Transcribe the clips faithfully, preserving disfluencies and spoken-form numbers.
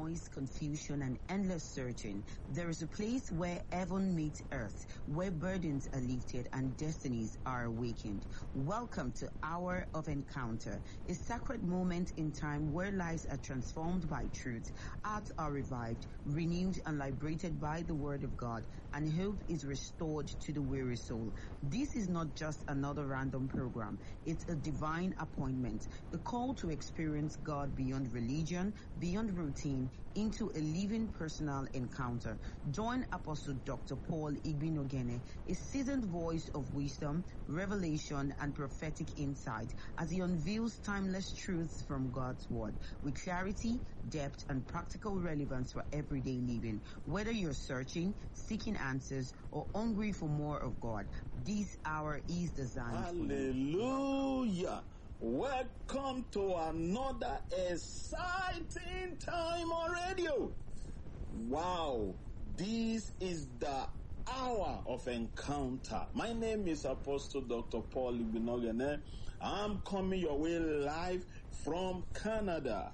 noise, confusion, and endless searching, there is a place where heaven meets earth, where burdens are lifted and destinies are awakened. Welcome to Hour of Encounter, a sacred moment in time where lives are transformed by truth, hearts are revived, renewed and liberated by the Word of God, and hope is restored to the weary soul. This is not just another random program. It's a divine appointment, a call to experience God beyond religion, beyond routine, into a living personal encounter. Join Apostle Doctor Paul Igbenogene, a seasoned voice of wisdom, revelation, and prophetic insight, as he unveils timeless truths from God's Word with clarity, depth, and practical relevance for everyday living. Whether you're searching, seeking answers, or hungry for more of God, this hour is designed for you. Hallelujah. Welcome to another exciting time on radio. Wow, this is the hour of encounter. My name is Apostle Doctor Paul Igbenogene. I'm coming your way live from Canada,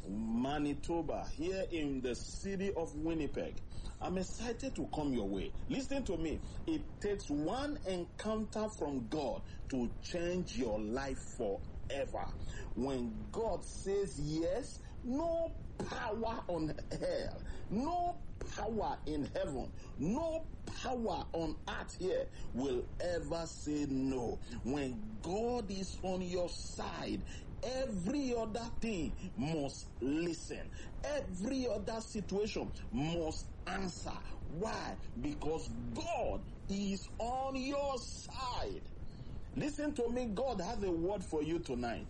Manitoba, here in the city of Winnipeg. I'm excited to come your way. Listen to me. It takes one encounter from God to change your life forever. When God says yes, no power on hell, no power in heaven, no power on earth here will ever say no. When God is on your side, every other thing must listen. Every other situation must answer. Why? Because God is on your side. Listen to me. God has a word for you tonight.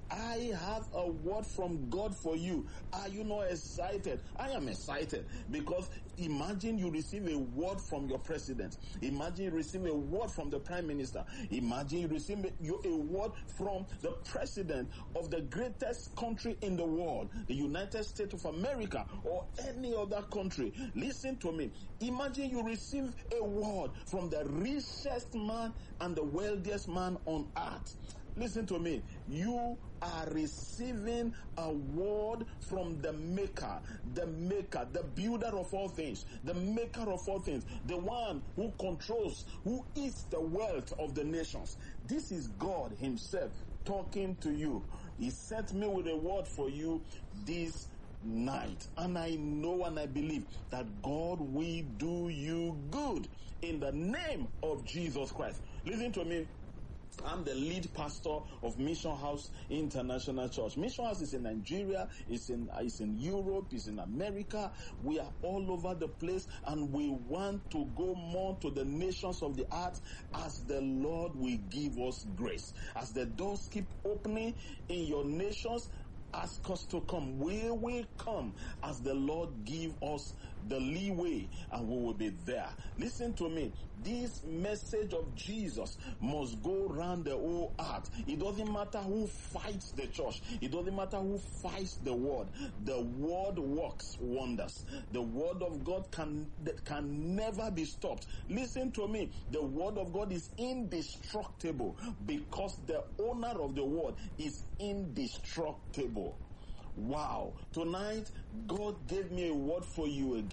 I have a word from God for you. Are you not excited? I am excited because imagine you receive a word from your president. Imagine you receive a word from the prime minister. Imagine you receive a, a word from the president of the greatest country in the world, the United States of America, or any other country. Listen to me. Imagine you receive a word from the richest man and the wealthiest man on earth. Listen to me. You are receiving a word from the maker, the maker, the builder of all things, the maker of all things, the one who controls, who is the wealth of the nations. This is God himself talking to you. He sent me with a word for you this night. And I know and I believe that God will do you good in the name of Jesus Christ. Listen to me. I'm the lead pastor of Mission House International Church. Mission House is in Nigeria, it's in, it's in Europe, it's in America. We are all over the place, and we want to go more to the nations of the earth as the Lord will give us grace. As the doors keep opening in your nations, ask us to come. We will come as the Lord give us the leeway, and we will be there. Listen to me. This message of Jesus must go around the whole earth. It doesn't matter who fights the church. It doesn't matter who fights the word. The word works wonders. The word of God can, that can never be stopped. Listen to me. The word of God is indestructible because the owner of the word is indestructible. Wow. Tonight, God gave me a word for you again.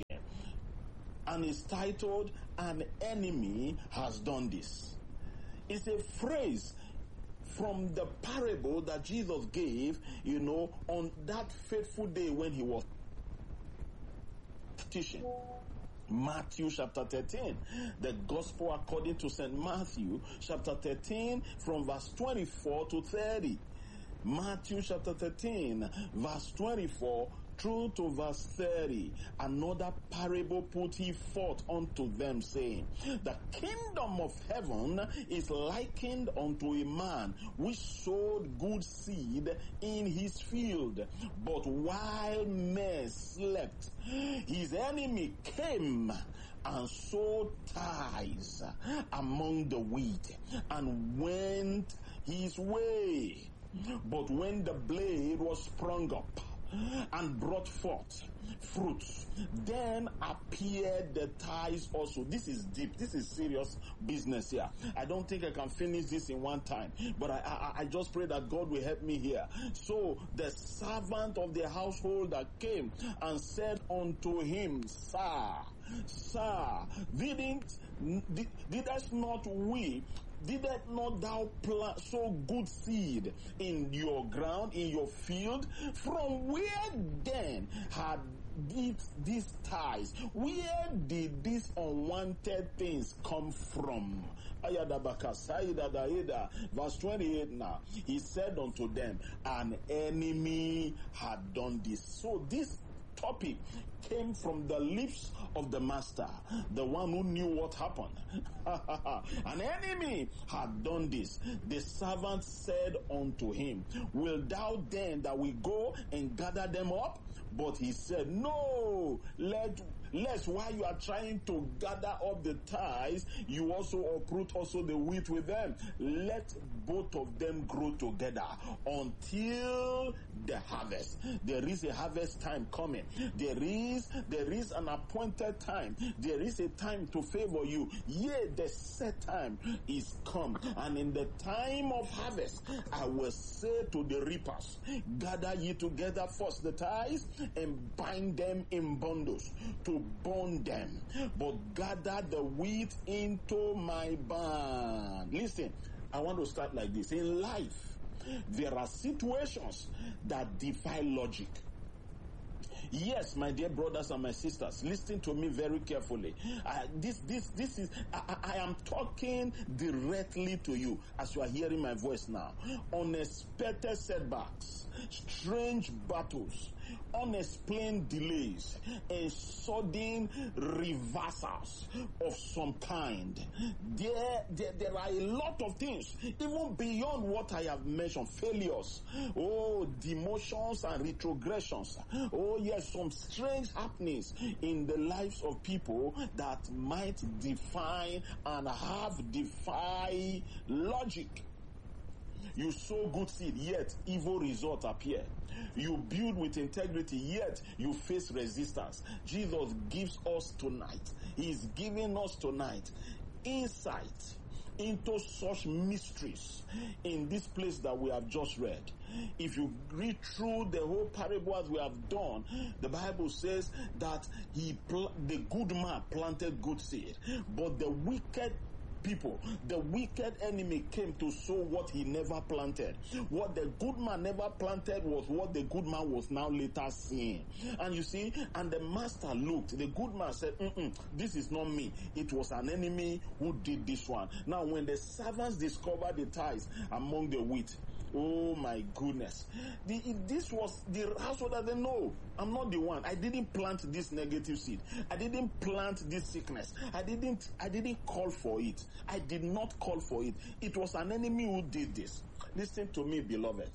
And it's titled, "An Enemy Has Done This." It's a phrase from the parable that Jesus gave, you know, on that fateful day when he was teaching. Matthew chapter thirteen, the gospel according to Saint Matthew chapter thirteen from verse twenty-four to thirty. Matthew chapter thirteen, verse twenty-four through to verse thirty. Another parable put he forth unto them, saying, The kingdom of heaven is likened unto a man which sowed good seed in his field. But while men slept, his enemy came and sowed tares among the wheat, and went his way. But when the blade was sprung up, and brought forth fruits. Then appeared the tithes also. This is deep. This is serious business here. I don't think I can finish this in one time, but I, I, I just pray that God will help me here. So the servant of the household that came and said unto him, Sir, Sir, didn't did, didst not we Didst not thou plant sow good seed in your ground, in your field? From where then had it, these tithes? Where did these unwanted things come from? Verse twenty-eight now. He said unto them, an enemy had done this. So this topic came from the lips of the master, the one who knew what happened. An enemy had done this. The servant said unto him, will thou then that we go and gather them up? But he said, no, let lest while you are trying to gather up the tithes, you also uproot also the wheat with them. Let both of them grow together until the harvest. There is a harvest time coming. There is, there is an appointed time. There is a time to favor you. Yea, the set time is come. And in the time of harvest, I will say to the reapers, gather ye together first the tithes and bind them in bundles to burn them, but gather the wheat into my barn. Listen, I want to start like this. In life, there are situations that defy logic. Yes, my dear brothers and my sisters, listen to me very carefully. Uh, this, this, this is, I, I am talking directly to you as you are hearing my voice now. Unexpected setbacks, strange battles, unexplained delays, and sudden reversals of some kind. There, there, there are a lot of things, even beyond what I have mentioned. Failures, oh, demotions and retrogressions. Oh, yes, some strange happenings in the lives of people that might define and have defy logic. You sow good seed, yet evil results appear. You build with integrity, yet you face resistance. Jesus gives us tonight, He is giving us tonight insight into such mysteries in this place that we have just read. If you read through the whole parable as we have done, the Bible says that he pl- the good man planted good seed, but the wicked people, the wicked enemy came to sow what he never planted. What the good man never planted was what the good man was now later seeing. And you see, and the master looked, the good man said, Mm-mm, this is not me. It was an enemy who did this one. Now, when the servants discovered the tithes among the wheat, oh my goodness. The, this was the household that they know. I'm not the one. I didn't plant this negative seed. I didn't plant this sickness. I didn't, I didn't call for it. I did not call for it. It was an enemy who did this. Listen to me, beloved.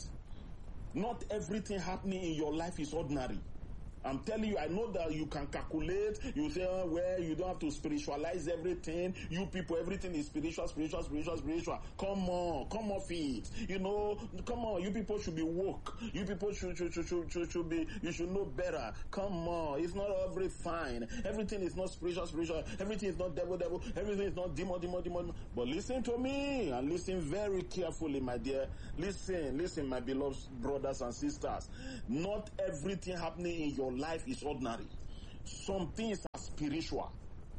Not everything happening in your life is ordinary. I'm telling you, I know that you can calculate. You say, oh, well, you don't have to spiritualize everything. You people, everything is spiritual, spiritual, spiritual, spiritual. Come on, come off it. You know, come on. You people should be woke. You people should should, should, should, should, should be, you should know better. Come on. It's not every fine. Everything is not spiritual, spiritual. Everything is not devil, devil. Everything is not demon, demon, demon. But listen to me and listen very carefully, my dear. Listen, listen, my beloved brothers and sisters. Not everything happening in your life is ordinary. Some things are spiritual.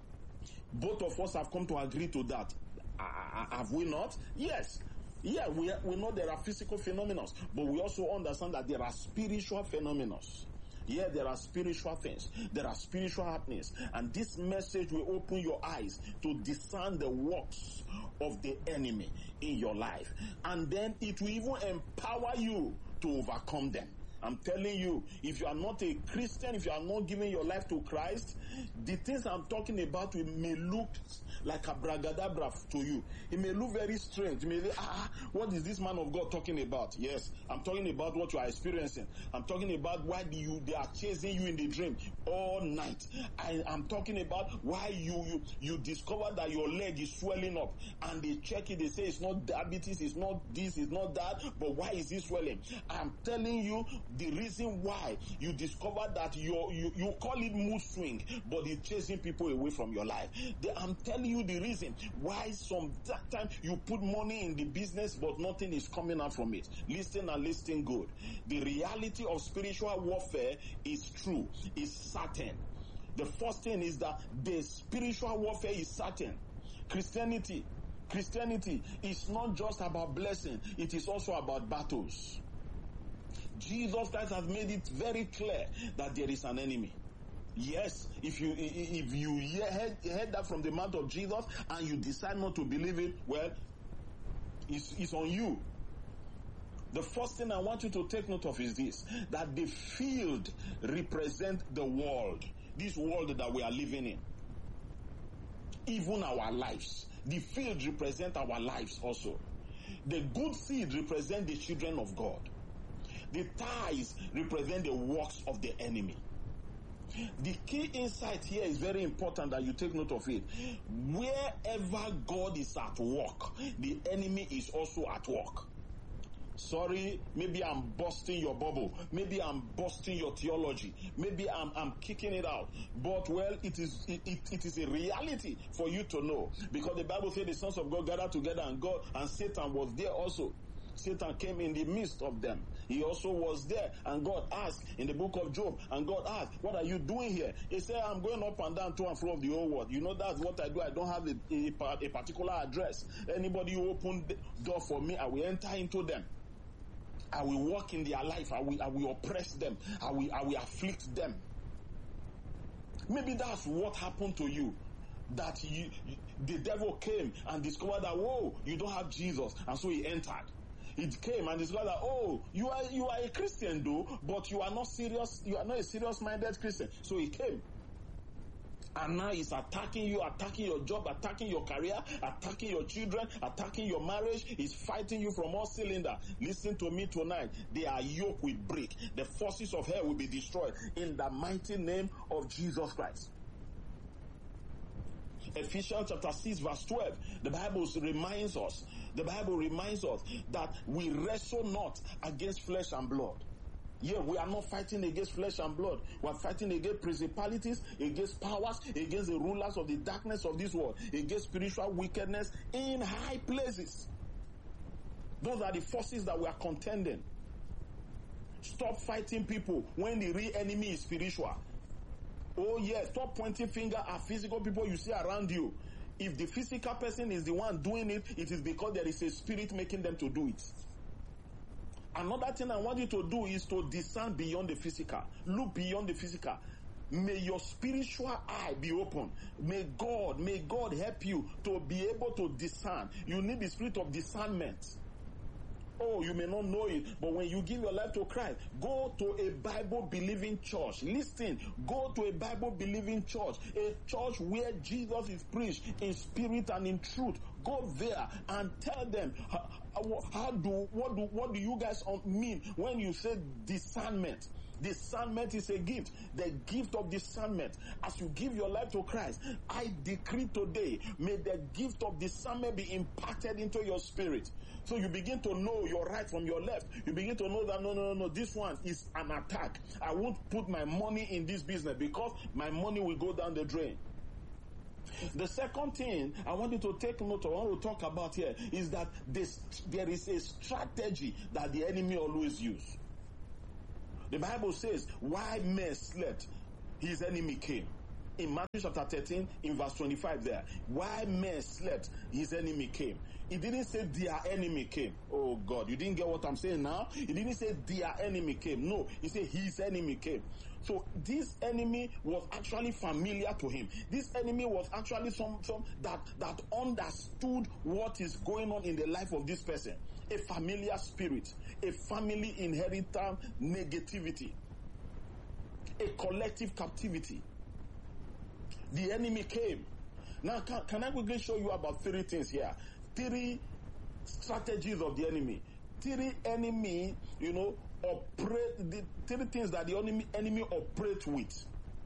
Both of us have come to agree to that. Uh, have we not? Yes. Yeah, we, we know there are physical phenomena, but we also understand that there are spiritual phenomena. Yeah, there are spiritual things. There are spiritual happenings. And this message will open your eyes to discern the works of the enemy in your life. And then it will even empower you to overcome them. I'm telling you, if you are not a Christian, if you are not giving your life to Christ, the things I'm talking about will, may look like a bragadabra to you. It may look very strange. You may say, ah, what is this man of God talking about? Yes, I'm talking about what you are experiencing. I'm talking about why do you they are chasing you in the dream all night. I, I'm talking about why you, you you discover that your leg is swelling up, and they check it, they say it's not diabetes, it's not this, it's not that, but why is this swelling? I'm telling you, the reason why you discover that you you you call it mood swing, but it's chasing people away from your life. The, I'm telling you the reason why sometimes you put money in the business, but nothing is coming out from it. Listen and listen good. The reality of spiritual warfare is true, is certain. The first thing is that the spiritual warfare is certain. Christianity, Christianity is not just about blessing, it is also about battles. Jesus Christ has made it very clear that there is an enemy. Yes, if you if you heard, heard that from the mouth of Jesus and you decide not to believe it, well, it's, it's on you. The first thing I want you to take note of is this, that the field represents the world, this world that we are living in. Even our lives. The field represents our lives also. The good seed represents the children of God. The ties represent the works of the enemy. The key insight here is very important that you take note of it. Wherever God is at work, the enemy is also at work. Sorry, maybe I'm busting your bubble. Maybe I'm busting your theology. Maybe I'm I'm kicking it out. But well, it is it, it, it is a reality for you to know. Because the Bible says the sons of God gathered together and God and Satan was there also. Satan came in the midst of them. He also was there. And God asked in the book of Job, and God asked, what are you doing here? He said, I'm going up and down to and fro of the whole world. You know, that's what I do. I don't have a, a, a particular address. Anybody who open the door for me, I will enter into them. I will walk in their life. I will, I will oppress them. I will, I will afflict them. Maybe that's what happened to you. That you, the devil came and discovered that, whoa, you don't have Jesus. And so he entered. It came and discovered that, oh, you are you are a Christian though, but you are not serious, you are not a serious-minded Christian. So he came. And now he's attacking you, attacking your job, attacking your career, attacking your children, attacking your marriage. He's fighting you from all cylinders. Listen to me tonight. Their yoke will break. The forces of hell will be destroyed in the mighty name of Jesus Christ. Ephesians chapter six verse twelve, the Bible reminds us, the Bible reminds us that we wrestle not against flesh and blood. Yeah, we are not fighting against flesh and blood. We are fighting against principalities, against powers, against the rulers of the darkness of this world, against spiritual wickedness in high places. Those are the forces that we are contending. Stop fighting people when the real enemy is spiritual. Oh yes, stop pointing finger at physical people you see around you. If the physical person is the one doing it, it is because there is a spirit making them to do it. Another thing I want you to do is to discern beyond the physical. Look beyond the physical. May your spiritual eye be open. May God, may God help you to be able to discern. You need the spirit of discernment. Oh, you may not know it, but when you give your life to Christ, go to a Bible-believing church. Listen, go to a Bible-believing church, a church where Jesus is preached in spirit and in truth. Go there and tell them, how, how do, what do, what do you guys mean when you say discernment? Discernment is a gift. The gift of discernment. As you give your life to Christ, I decree today, may the gift of discernment be imparted into your spirit. So you begin to know your right from your left. You begin to know that no, no, no, no, this one is an attack. I won't put my money in this business because my money will go down the drain. The second thing I want you to take note of, I want to talk about here, is that this, there is a strategy that the enemy always uses. The Bible says, while men slept, his enemy came. In Matthew chapter thirteen, in verse twenty-five there, while men slept, his enemy came. It didn't say their enemy came. Oh God, you didn't get what I'm saying now? It didn't say their enemy came. No, it said his enemy came. So this enemy was actually familiar to him. This enemy was actually some, some that, that understood what is going on in the life of this person. A familiar spirit, a family inherited negativity, a collective captivity. The enemy came. Now, can, can I quickly show you about three things here? Three strategies of the enemy. Three enemy, you know, operate, the three things that the enemy, enemy operates with.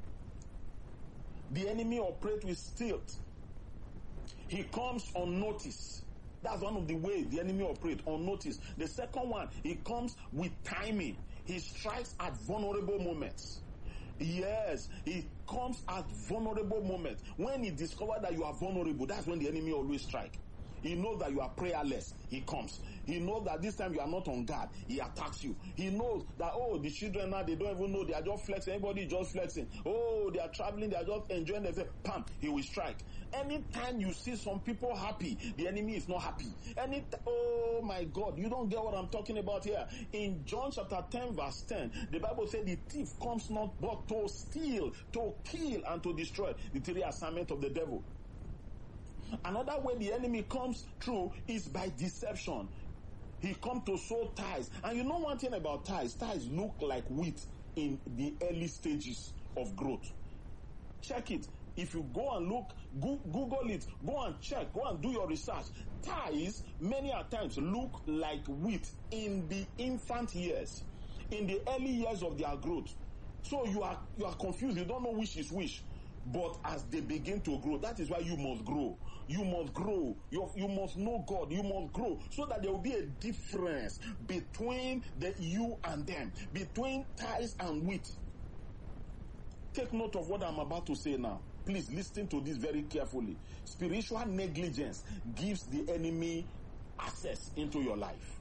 The enemy operates with stealth. He comes unnoticed. That's one of the ways the enemy operates, unnoticed. The second one, he comes with timing. He strikes at vulnerable moments. Yes, he comes at vulnerable moments. When he discovers that you are vulnerable, that's when the enemy always strikes. He knows that you are prayerless. He comes. He knows that this time you are not on guard. He attacks you. He knows that, oh, the children now, they don't even know. They are just flexing. Everybody is just flexing. Oh, they are traveling. They are just enjoying themselves. Pam, he will strike. Anytime you see some people happy, the enemy is not happy. Any oh my God, you don't get what I'm talking about here. In John chapter ten verse ten, the Bible said the thief comes not but to steal, to kill, and to destroy. The three assignments of the devil. Another way the enemy comes through is by deception. He comes to sow ties. And you know one thing about ties? Ties look like wheat in the early stages of growth. Check it. If you go and look, go, Google it, go and check, go and do your research. Ties, many a times, look like wheat in the infant years, in the early years of their growth. So you are you are confused. You don't know which is which. But as they begin to grow, that is why you must grow. You must grow. You, you must know God. You must grow so that there will be a difference between the you and them, between ties and wheat. Take note of what I'm about to say now. Please listen to this very carefully. Spiritual negligence gives the enemy access into your life.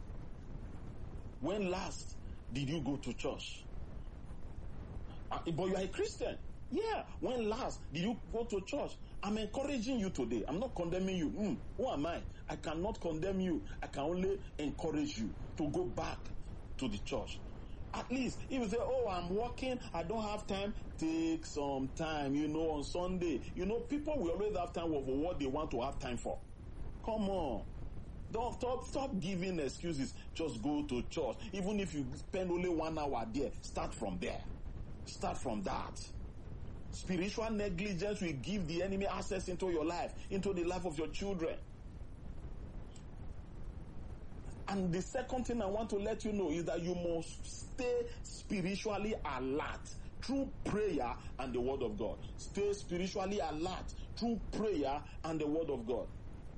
When last did you go to church? Uh, but you are a Christian. Yeah, when last did you go to church? I'm encouraging you today. I'm not condemning you. Mm, who am I? I cannot condemn you. I can only encourage you to go back to the church. At least, if you say, oh, I'm working, I don't have time, take some time, you know, on Sunday. You know, people will always have time for what they want to have time for. Come on. Don't stop, stop giving excuses. Just go to church. Even if you spend only one hour there, start from there. Start from that. Spiritual negligence will give the enemy access into your life, into the life of your children. And the second thing I want to let you know is that you must stay spiritually alert through prayer and the word of God. Stay spiritually alert through prayer and the word of God.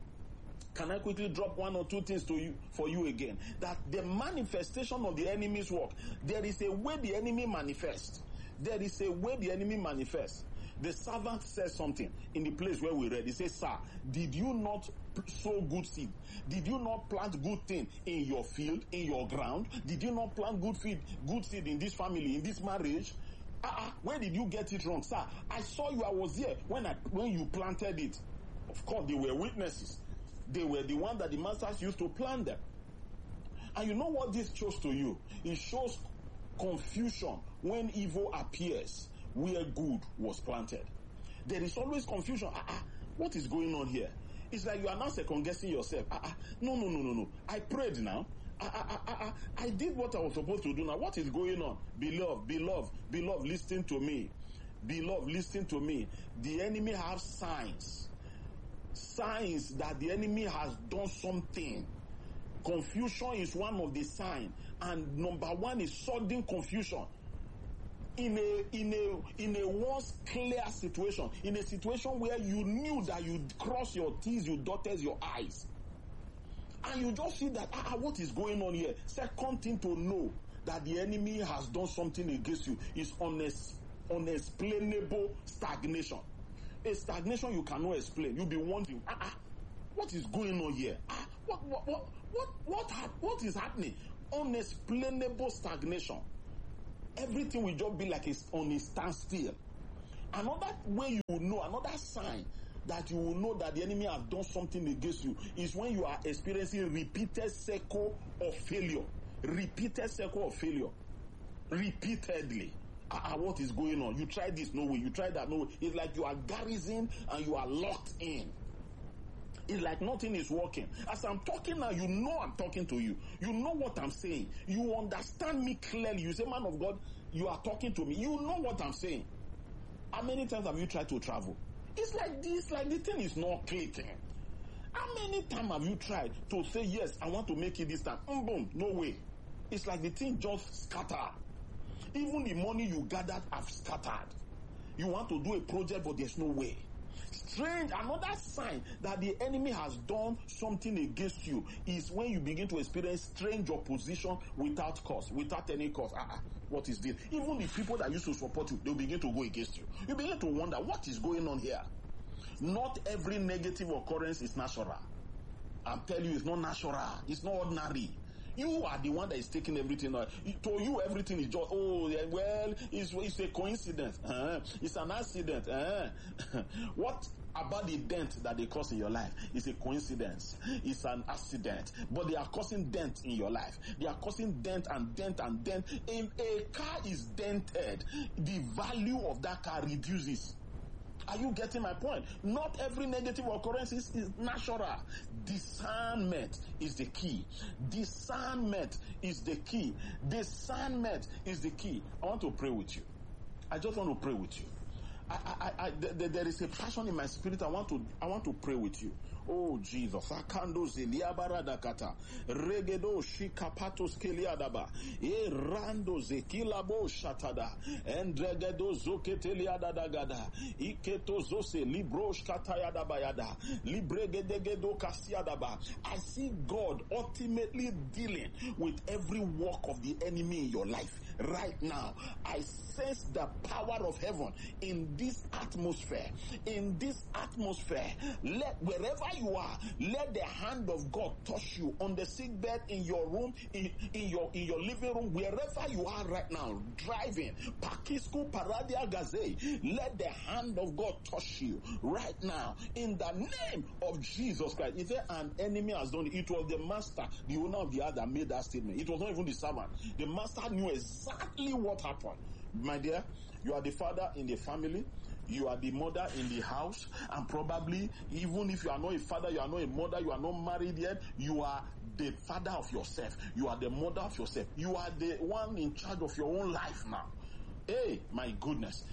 Can I quickly drop one or two things to you for you again? That the manifestation of the enemy's work, there is a way the enemy manifests. There is a way the enemy manifests. The servant says something in the place where we read. He says, sir, did you not sow good seed? Did you not plant good thing in your field, in your ground? Did you not plant good seed, good seed in this family, in this marriage? Uh-uh, where did you get it wrong, sir? I saw you, I was here when I when you planted it. Of course, they were witnesses. They were the ones that the masters used to plant them. And you know what this shows to you? It shows confusion when evil appears where good was planted. There is always confusion. Ah, ah, what is going on here? It's like you are now second guessing yourself. Ah, ah, no, no, no, no, no. I prayed now. Ah, ah, ah, ah, ah, I did what I was supposed to do now. What is going on? Beloved, beloved, beloved, listen to me. Beloved, listen to me. The enemy has signs. Signs that the enemy has done something. Confusion is one of the signs. And number one is sudden confusion. In a in a in a once clear situation, in a situation where you knew that you cross your T's, you dotted your I's, and you just see that ah, what is going on here. Second thing to know that the enemy has done something against you is unex- unexplainable stagnation. A stagnation you cannot explain. You'll be wondering, ah, ah what is going on here? Ah, what what what what what what, what is happening? Unexplainable stagnation. Everything will just be like it's on a standstill. Another way you will know, another sign that you will know that the enemy has done something against you is when you are experiencing repeated cycle of failure. Repeated cycle of failure. Repeatedly. Ah, what is going on? You tried this, no way. You tried that, no way. It's like you are garrisoned and you are locked in. It's like nothing is working. As I'm talking now, you know I'm talking to you. You know what I'm saying. You understand me clearly. You say, man of God, you are talking to me. You know what I'm saying. How many times have you tried to travel? It's like this, like the thing is not clicking. How many times have you tried to say, yes, I want to make it this time? Mm, boom, no way. It's like the thing just scattered. Even the money you gathered have scattered. You want to do a project, but there's no way. Strange, another sign that the enemy has done something against you is when you begin to experience strange opposition without cause, without any cause. Ah, what is this? Even the people that used to support you, they'll begin to go against you. You begin to wonder, what is going on here? Not every negative occurrence is natural. I'm telling you, it's not natural. It's not ordinary. You are the one that is taking everything. To you, everything is just, oh, well, it's, it's a coincidence. Uh, it's an accident. Uh. What about the dent that they cause in your life? It's a coincidence. It's an accident. But they are causing dent in your life. They are causing dent and dent and dent. If a car is dented, the value of that car reduces. Are you getting my point? Not every negative occurrence is, is natural. Discernment is the key. Discernment is the key. Discernment is the key. I want to pray with you. I just want to pray with you. I, I, I, th- there is a passion in my spirit. I want to, I want to pray with you. Oh Jesus, Akando zeliabara dakata, regedo shikapatos keliadaba, e rando zekilabo shatada, and regedo zoketeliada dagada, iketo zose librosh katayadabayada, libregedegedo kasiadaba. I see God ultimately dealing with every work of the enemy in your life. Right now, I sense the power of heaven in this atmosphere. In this atmosphere, let wherever you are, let the hand of God touch you on the sick bed, in your room, in, in your in your living room, wherever you are right now, driving, Pakisku Paradia Gaze. Let the hand of God touch you right now in the name of Jesus Christ. If an enemy has done it, it was the master, the owner of the earth, that made that statement. It was not even the servant. The master knew exactly what happened. My dear, you are the father in the family. You are the mother in the house, and probably even if you are not a father, you are not a mother, you are not married yet, you are the father of yourself. You are the mother of yourself. You are the one in charge of your own life now. Hey, my goodness.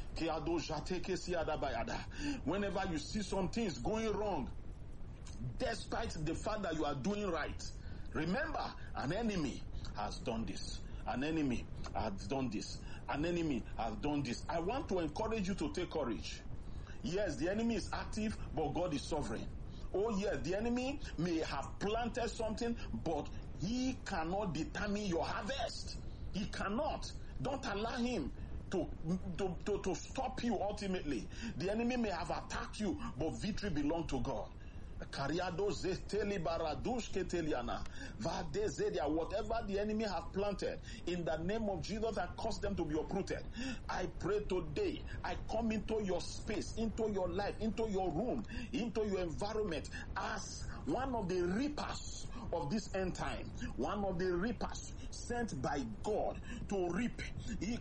Whenever you see some things going wrong, despite the fact that you are doing right, remember, an enemy has done this. An enemy has done this. An enemy has done this. I want to encourage you to take courage. Yes, the enemy is active, but God is sovereign. Oh yes, the enemy may have planted something, but he cannot determine your harvest. He cannot. Don't allow him to, to, to, to stop you ultimately. The enemy may have attacked you, but victory belongs to God. Whatever the enemy has planted, in the name of Jesus, I cause them to be uprooted. I pray today, I come into your space, into your life, into your room, into your environment as one of the reapers of this end time, one of the reapers sent by God to reap. I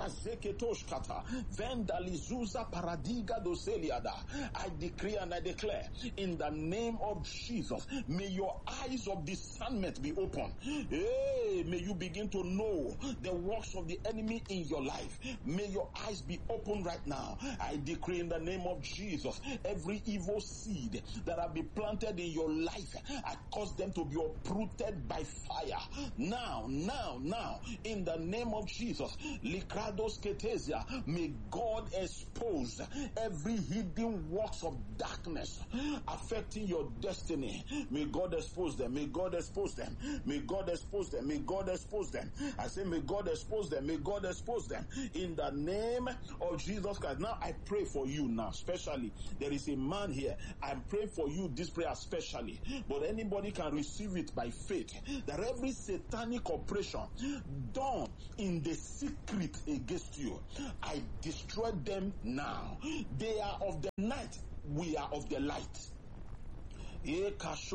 decree and I declare, in the name of Jesus, may your eyes of discernment be open. Hey, may you begin to know the works of the enemy in your life. May your eyes be open right now. I decree in the name of Jesus, every evil seed that have been planted in your life, I cause them to be uprooted by fire. Now, now, now, in the name of Jesus, Likrados Ketesia, may God expose every hidden works of darkness affecting your destiny. May God expose them. May God expose them. May God expose them. May God expose them. I say, may God expose them. May God expose them. In the name of Jesus Christ. Now I pray for you now, especially. There is a man here. I'm praying for you this prayer especially. But anybody can receive it by faith. That every satanic operation done in the secret against you, I destroy them now. They are of the night. We are of the light. Let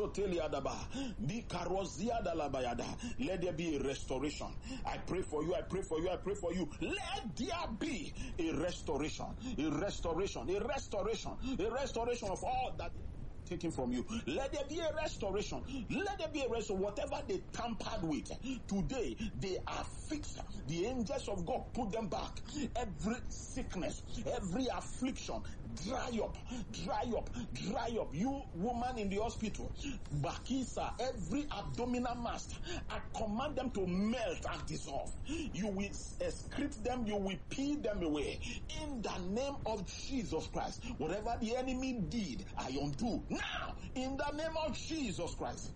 there be a restoration. I pray for you, I pray for you, I pray for you. Let there be a restoration, a restoration, a restoration, a restoration of all that taken from you. Let there be a restoration. Let there be a restoration. Whatever they tampered with, today they are fixed. The angels of God put them back. Every sickness, every affliction, dry up, dry up, dry up. You woman in the hospital, Bakisa, every abdominal mass, I command them to melt and dissolve. You will excrete them, you will peel them away. In the name of Jesus Christ, whatever the enemy did, I undo now. In the name of Jesus Christ,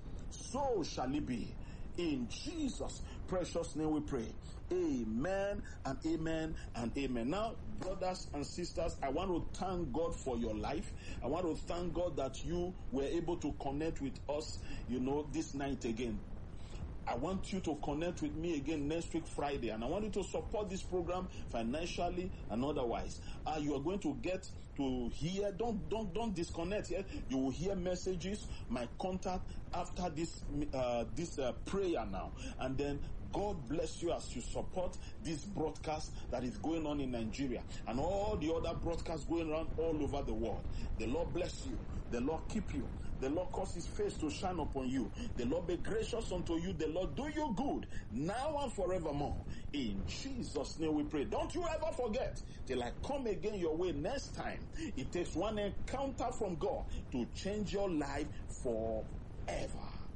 so shall it be. In Jesus' precious name we pray. Amen and amen and amen. Now, brothers and sisters, I want to thank God for your life. I want to thank God that you were able to connect with us, you know, this night again. I want you to connect with me again next week, Friday, and I want you to support this program financially and otherwise. Uh, you are going to get to hear, don't don't don't disconnect here. You will hear messages, my contact after this uh, this uh, prayer now, and then God bless you as you support this broadcast that is going on in Nigeria and all the other broadcasts going around all over the world. The Lord bless you. The Lord keep you. The Lord cause his face to shine upon you. The Lord be gracious unto you. The Lord do you good now and forevermore. In Jesus' name we pray. Don't you ever forget, till I come again your way next time, it takes one encounter from God to change your life forever.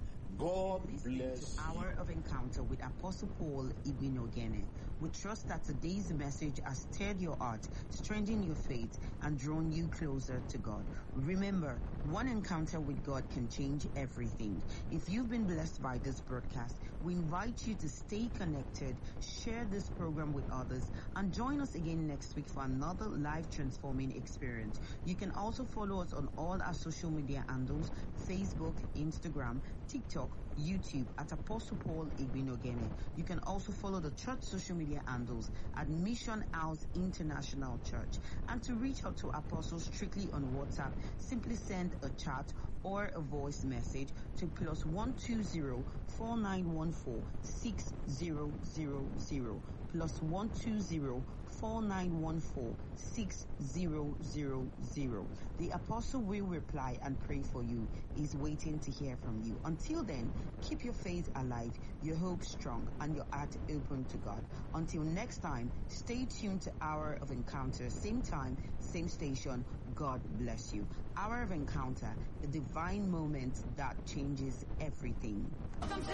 God bless. To Hour of Encounter with Apostle Paul Ibn Ogene. We trust that today's message has stirred your heart, strengthened your faith, and drawn you closer to God. Remember, one encounter with God can change everything. If you've been blessed by this broadcast, we invite you to stay connected, share this program with others, and join us again next week for another life-transforming experience. You can also follow us on all our social media handles, Facebook, Instagram, TikTok, YouTube at Apostle Paul Ibn Ogene. You can also follow the church social media handles at Mission House International Church. And to reach out to Apostle strictly on WhatsApp, simply send a chat or a voice message to plus one two zero four nine one four six zero zero zero plus one two zero four nine one four six zero zero zero. The apostle will reply and pray for you. He's waiting to hear from you. Until then, keep your faith alive, your hope strong, and your heart open to God. Until next time, stay tuned to Hour of Encounter, same time, same station. God bless you. Hour of Encounter, a divine moment that changes everything.